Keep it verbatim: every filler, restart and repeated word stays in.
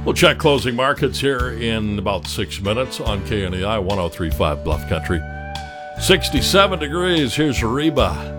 We'll check closing markets here in about six minutes on K N E I one oh three point five Bluff Country. sixty-seven degrees. Here's Reba.